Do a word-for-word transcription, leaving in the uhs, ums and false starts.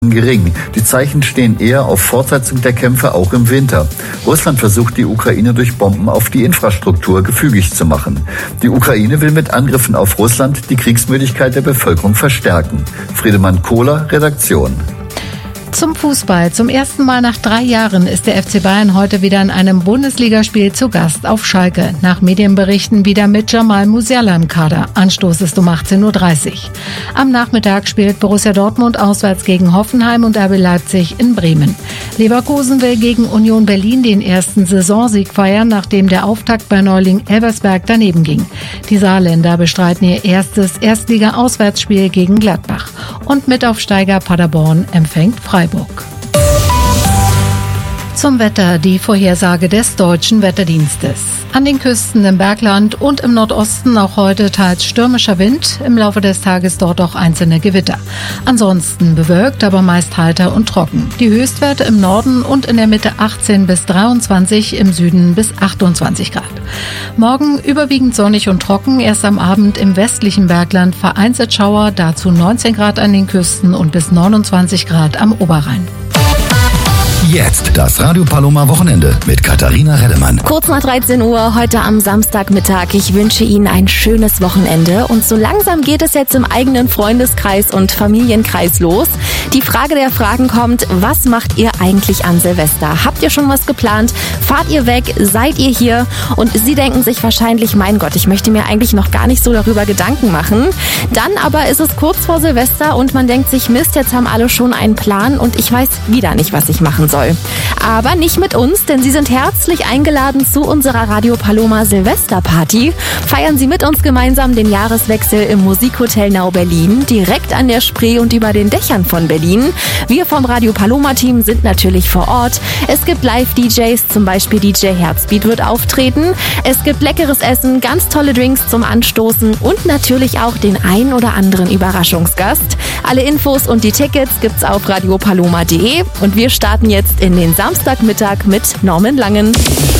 gering. Die Zeichen stehen eher auf Fortsetzung der Kämpfe auch im Winter. Russland versucht, die Ukraine durch Bomben auf die Infrastruktur gefügig zu machen. Die Ukraine will mit Angriffen auf Russland die Kriegsmüdigkeit der Bevölkerung verstärken. Friedemann Kohler, Redaktion. Zum Fußball. Zum ersten Mal nach drei Jahren ist der F C Bayern heute wieder in einem Bundesligaspiel zu Gast auf Schalke. Nach Medienberichten wieder mit Jamal Musiala im Kader. Anstoß ist um achtzehn Uhr dreißig. Am Nachmittag spielt Borussia Dortmund auswärts gegen Hoffenheim und R B Leipzig in Bremen. Leverkusen will gegen Union Berlin den ersten Saisonsieg feiern, nachdem der Auftakt bei Neuling Elversberg daneben ging. Die Saarländer bestreiten ihr erstes Erstliga-Auswärtsspiel gegen Gladbach. Und Mitaufsteiger Paderborn empfängt Freiburg. Zum Wetter die Vorhersage des Deutschen Wetterdienstes. An den Küsten im Bergland und im Nordosten auch heute teils stürmischer Wind, im Laufe des Tages dort auch einzelne Gewitter. Ansonsten bewölkt, aber meist heiter und trocken. Die Höchstwerte im Norden und in der Mitte achtzehn bis dreiundzwanzig, im Süden bis achtundzwanzig Grad. Morgen überwiegend sonnig und trocken, erst am Abend im westlichen Bergland vereinzelt Schauer, dazu neunzehn Grad an den Küsten und bis neunundzwanzig Grad am Oberrhein. Jetzt das Radio Paloma Wochenende mit Katharina Reddemann. Kurz nach dreizehn Uhr, heute am Samstagmittag. Ich wünsche Ihnen ein schönes Wochenende. Und so langsam geht es jetzt im eigenen Freundeskreis und Familienkreis los. Die Frage der Fragen kommt, was macht ihr eigentlich an Silvester? Habt ihr schon was geplant? Fahrt ihr weg? Seid ihr hier? Und Sie denken sich wahrscheinlich, mein Gott, ich möchte mir eigentlich noch gar nicht so darüber Gedanken machen. Dann aber ist es kurz vor Silvester und man denkt sich, Mist, jetzt haben alle schon einen Plan und ich weiß wieder nicht, was ich machen soll. Aber nicht mit uns, denn Sie sind herzlich eingeladen zu unserer Radio Paloma Silvesterparty. Feiern Sie mit uns gemeinsam den Jahreswechsel im Musikhotel Nau Berlin, direkt an der Spree und über den Dächern von Berlin. Wir vom Radio Paloma Team sind natürlich vor Ort. Es gibt Live-D Js, zum Beispiel D J Herzbeat wird auftreten. Es gibt leckeres Essen, ganz tolle Drinks zum Anstoßen und natürlich auch den ein oder anderen Überraschungsgast. Alle Infos und die Tickets gibt's auf radiopaloma punkt de und wir starten jetzt in den Samstagmittag mit Norman Langen.